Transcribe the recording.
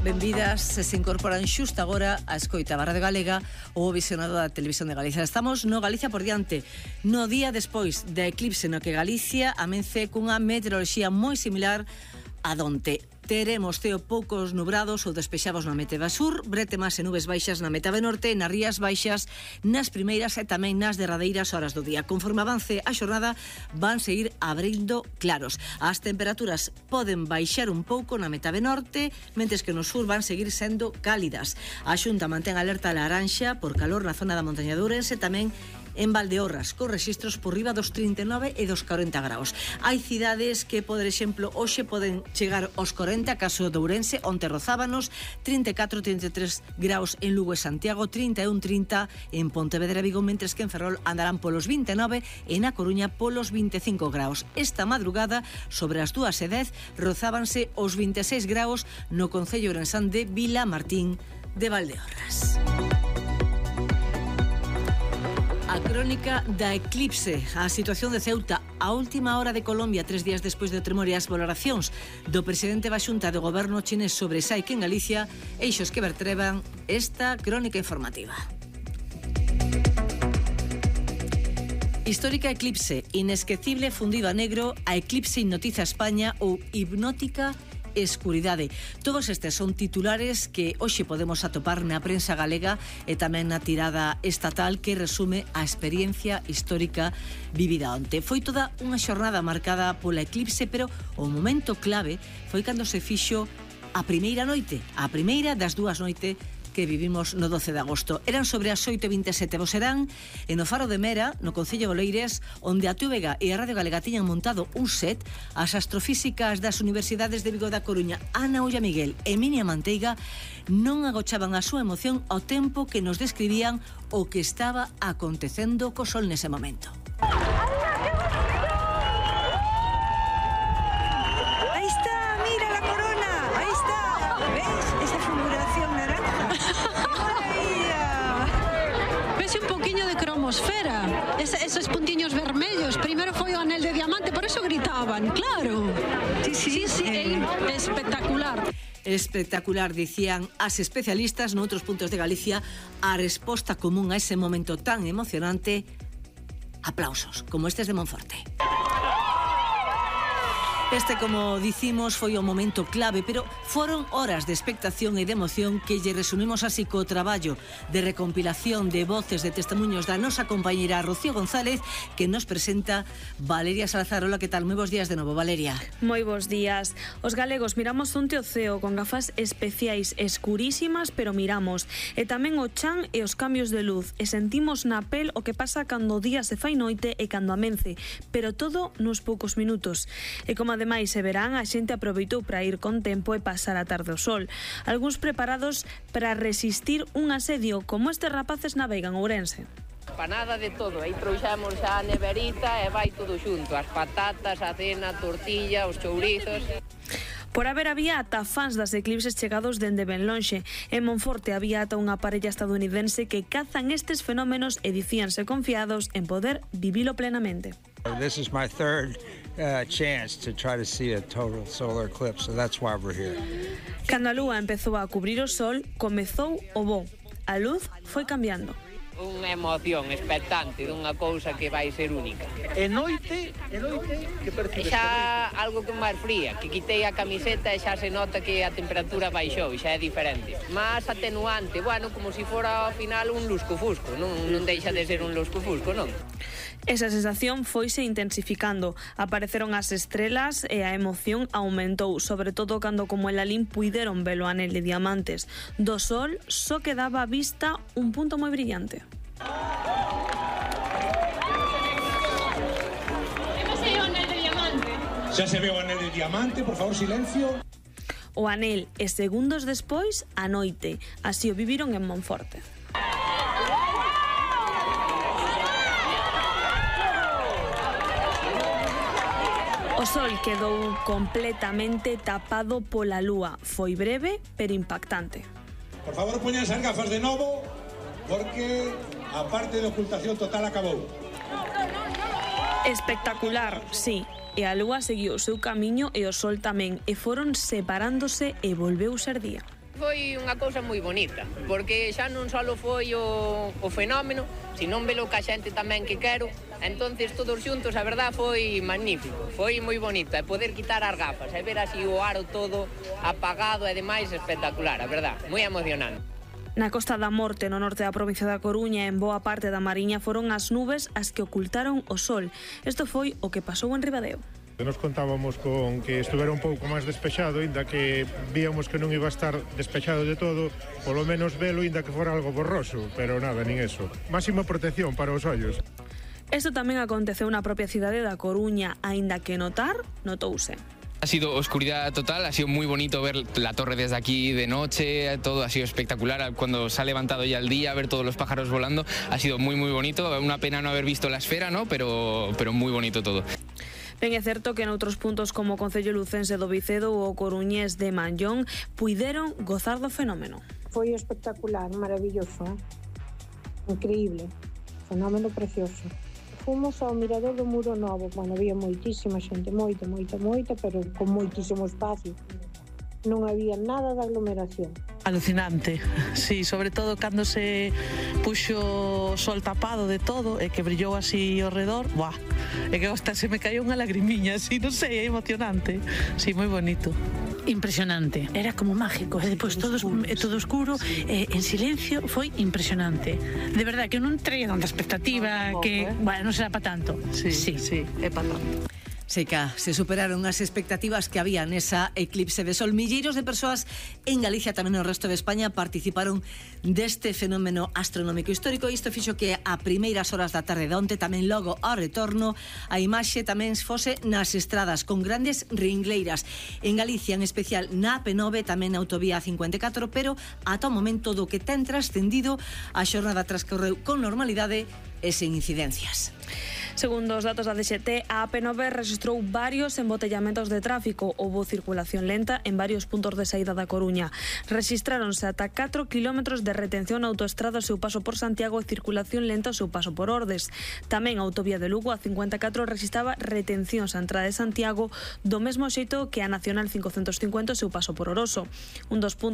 Benvidas, se incorporan xusto agora a escoita da Radio Galega ou o visionado da Televisión de Galicia. Estamos no Galicia por diante, no día despois da eclipse no que Galicia amence cunha meteoroloxía moi similar a donte teremos ceo poucos nubrados ou despexados na metade sur, brete máis e nubes baixas na metade norte, nas rías baixas, nas primeiras e tamén nas derradeiras horas do día. Conforme avance a xornada, van seguir abrindo claros. As temperaturas poden baixar un pouco na metade norte, mentres que no sur van seguir sendo cálidas. A Xunta mantén alerta laranxa por calor na zona da montaña de Ourense, tamén en Valdeorras, con rexistros por riba dos 39 e dos 40 graus. Hai cidades que, por exemplo, hoxe poden chegar aos 40, caso de Ourense, onte rozábanos, 34-33 graus en Lugo e Santiago, 31-30 en Pontevedra e Vigo, mentres que en Ferrol andarán polos 29 e na Coruña polos 25 graus. Esta madrugada, sobre as 2:10, rozábanse os 26 graus no concello ourensán de Vilamartín de Valdeorras. A crónica da eclipse, a situación de Ceuta, a última hora de Colombia, 3 días despois do tremor e as valoracións do presidente da Xunta do Goberno chinés sobre Saique en Galicia, eixos que vertreban esta crónica informativa. Histórica eclipse, inesquecible fundido a negro, a eclipse hipnotiza España ou hipnótica escuridade. Todos estes son titulares que hoxe podemos atopar na prensa galega e tamén na tirada estatal que resume a experiencia histórica vivida onte. Foi toda unha xornada marcada pola eclipse, pero o momento clave foi cando se fixo a primeira noite, a primeira das dúas noites que vivimos no 12 de agosto. Eran sobre as 8:27 do serán e no Faro de Mera, no concello de Oleires, onde a TVG e a Radio Galega tiñan montado un set, as astrofísicas das universidades de Vigo e da Coruña, Ana Ulla Miguel e Minia Manteiga, non agochaban a súa emoción ao tempo que nos describían o que estaba acontecendo co sol nese momento. Esos puntiños vermellos. Primeiro foi o anel de diamante, por eso gritaban, claro. Sí, espectacular. Espectacular, dicían as especialistas noutros puntos de Galicia. A resposta común a ese momento tan emocionante, aplausos, como estes de Monforte. Este, como dicimos, foi o momento clave, pero foron horas de expectación e de emoción que lle resumimos así co traballo de recompilación de voces de testemunhos da nosa compañeira Rocío González, que nos presenta Valeria Salazar. Hola, que tal? Moi bons días de novo, Valeria. Moi bons días. Os galegos miramos onte o ceo con gafas especiais escurísimas, pero miramos. E tamén o chan e os cambios de luz. E sentimos na pel o que pasa cando o día se fai noite e cando amence. Pero todo nos poucos minutos. E como ademais se verán, a xente aproveitou para ir con tempo e pasar a tarde ao sol. Algúns preparados para resistir un asedio, como estes rapaces na Veiga en Ourense. Panada de todo, aí trouxamos a neverita e vai todo xunto, as patatas, a cena, a tortilla, os chourizos. Por haber había ata fans das eclipses chegados dende ben lonxe. En Monforte había ata unha parella estadounidense que cazan estes fenómenos e dicíanse confiados en poder vivilo plenamente. This is my third chance to try to see a total solar eclipse, so that's why we're here. Cando a lúa empezou a cubrir o sol, comezou o voo. A luz foi cambiando. Unha emoción expectante dunha cousa que vai ser única. E noite, que percibes? Xa algo que máis fría, que quitei a camiseta e xa se nota que a temperatura baixou, xa é diferente. Más atenuante, bueno, como se fora ao final un lusco-fusco, non deixa de ser un lusco-fusco, non? Esa sensación foise intensificando. Apareceron as estrelas e a emoción aumentou, sobre todo cando como en Lalín puideron ver o anel de diamantes. Do sol só quedaba a vista un punto moi brillante. Xa se ve o anel de diamante, por favor, silencio. O anel e segundos despois a noite. Así o viviron en Monforte. O sol quedou completamente tapado pola lúa. Foi breve, pero impactante. Por favor, poñan as gafas de novo, porque a parte de ocultación total acabou. Espectacular, sí. E a lúa seguiu o seu camiño e o sol tamén, e foron separándose e volveu ser día. Foi unha cousa moi bonita, porque xa non só foi o fenómeno, sino velo ca xente tamén que quero. Entonces, todos xuntos, a verdad, foi magnífico. Foi moi bonito, e poder quitar as gafas, e ver así o aro todo apagado e demais, espectacular, a verdad, moi emocionante. Na Costa da Morte, no norte da provincia da Coruña, en boa parte da Mariña, foron as nubes as que ocultaron o sol. Isto foi o que pasou en Ribadeo. Nos contábamos con que estuvera un pouco máis despexado, inda que víamos que non iba a estar despexado de todo, polo menos velo, inda que fora algo borroso, pero nada, nin eso. Máxima protección para os ollos. Isto tamén aconteceu na propia cidade da Coruña, aínda que notouse. Ha sido oscuridad total, ha sido muy bonito ver la torre desde aquí de noche, todo ha sido espectacular. Cuando se ha levantado ya el día, ver todos los pájaros volando, ha sido muy bonito. Una pena no haber visto la esfera, ¿no? Pero muy bonito todo. Ben, é certo que noutros puntos como o Concello Lucense do Vicedo ou o coruñés de Mallón puideron gozar do fenómeno. Foi espectacular, maravilloso, increíble, fenómeno precioso. Fomos ao mirador do Muro Novo, bueno, había moitísima xente, moita, pero con moitísimo espacio. Non había nada de aglomeración. Alucinante, sí, sobre todo cando se puxo o sol tapado de todo e que brillou así ao redor, buah, é que hasta se me caiu unha lagrimiña, así, non sei, é emocionante, sí, moi bonito. Impresionante, era como mágico, e depois todo oscuro, en silencio, foi impresionante. De verdad que eu non traía tanta expectativa, que, bueno, non será para tanto. Sí, é para tanto. Seica, se superaron as expectativas que había nesa eclipse de sol. Milleiros de persoas en Galicia, tamén no resto de España, participaron deste fenómeno astronómico histórico. Isto fixo que a primeiras horas da tarde de onte, tamén logo ao retorno, a imaxe tamén fose nas estradas, con grandes ringleiras. En Galicia, en especial na P9, tamén na autovía 54, pero ata o momento do que ten trascendido, a xornada transcorreu con normalidade e sen incidencias. Segundo os datos da DXT, a AP9 registrou varios embotellamentos de tráfico. Houbo circulación lenta en varios puntos de saída da Coruña. Registráronse ata 4 kilómetros de retención na autoestrada ao seu paso por Santiago e circulación lenta ao seu paso por Ordes. Tamén a autovía de Lugo, a 54, registraba retencións á entrada de Santiago do mesmo xeito que a Nacional 550 ao seu paso por Oroso. Un dos puntos